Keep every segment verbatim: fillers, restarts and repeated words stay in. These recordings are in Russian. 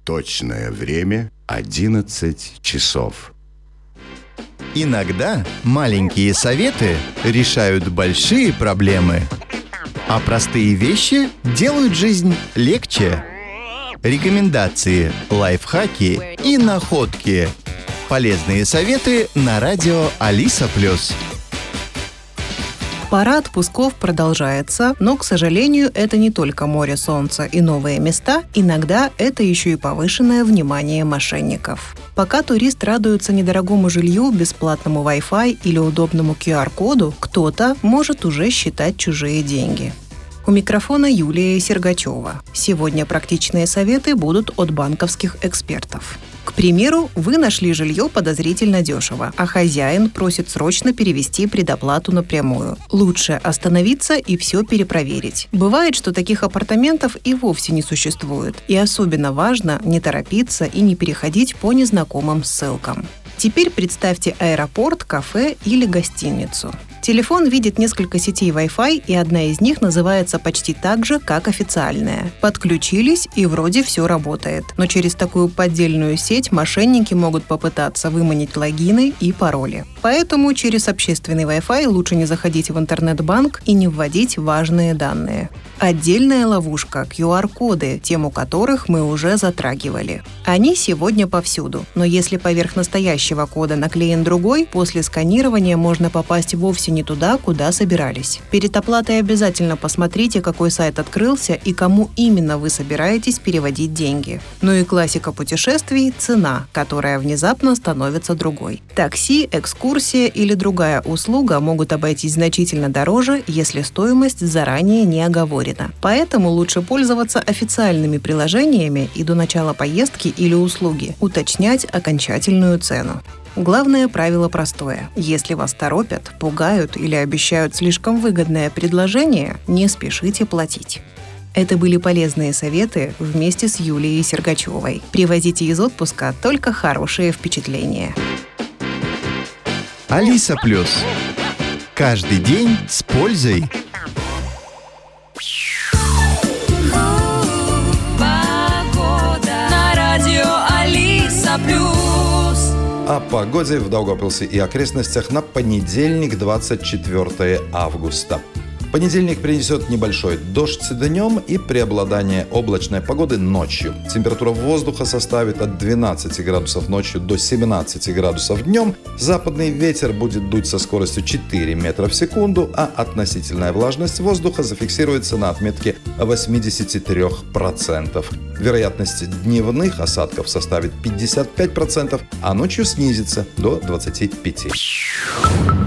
Точное время одиннадцать часов. Иногда маленькие советы решают большие проблемы, а простые вещи делают жизнь легче. Рекомендации, лайфхаки и находки. Полезные советы на радио Алиса Плюс. Пора отпусков продолжается, но, к сожалению, это не только море солнца и новые места, иногда это еще и повышенное внимание мошенников. Пока турист радуется недорогому жилью, бесплатному Wi-Fi или удобному ку ар-коду, кто-то может уже считать чужие деньги. У микрофона Юлия Сергачева. Сегодня практичные советы будут от банковских экспертов. К примеру, вы нашли жилье подозрительно дешево, а хозяин просит срочно перевести предоплату напрямую. Лучше остановиться и все перепроверить. Бывает, что таких апартаментов и вовсе не существует. И особенно важно не торопиться и не переходить по незнакомым ссылкам. Теперь представьте аэропорт, кафе или гостиницу. Телефон видит несколько сетей Wi-Fi, и одна из них называется почти так же, как официальная. Подключились, и вроде все работает. Но через такую поддельную сеть мошенники могут попытаться выманить логины и пароли. Поэтому через общественный Wi-Fi лучше не заходить в интернет-банк и не вводить важные данные. Отдельная ловушка – ку ар-коды, тему которых мы уже затрагивали. Они сегодня повсюду, но если поверх настоящего кода наклеен другой, после сканирования можно попасть вовсе не туда, куда собирались. Перед оплатой обязательно посмотрите, какой сайт открылся и кому именно вы собираетесь переводить деньги. Ну и классика путешествий – цена, которая внезапно становится другой. Такси, экскурсия или другая услуга могут обойтись значительно дороже, если стоимость заранее не оговорена. Поэтому лучше пользоваться официальными приложениями и до начала поездки или услуги уточнять окончательную цену. Главное правило простое. Если вас торопят, пугают или обещают слишком выгодное предложение, не спешите платить. Это были полезные советы вместе с Юлией Сергачевой. Привозите из отпуска только хорошие впечатления. Алиса Плюс. Каждый день с пользой. О погоде в Даугавпилсе и окрестностях на понедельник, двадцать четвёртого августа. Понедельник принесет небольшой дождь днем и преобладание облачной погоды ночью. Температура воздуха составит от двенадцати градусов ночью до семнадцати градусов днем. Западный ветер будет дуть со скоростью четыре метра в секунду, а относительная влажность воздуха зафиксируется на отметке восемьдесят три процента. Вероятность дневных осадков составит пятьдесят пять процентов, а ночью снизится до двадцати пяти процентов.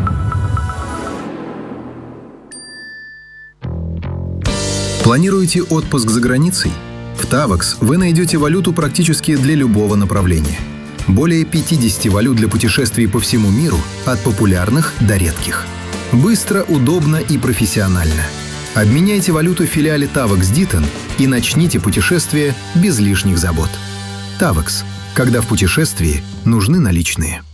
Планируете отпуск за границей? В Tavax вы найдете валюту практически для любого направления. Более пятидесяти валют для путешествий по всему миру, от популярных до редких. Быстро, удобно и профессионально. Обменяйте валюту в филиале Tavax Ditton и начните путешествие без лишних забот. Tavax. Когда в путешествии нужны наличные.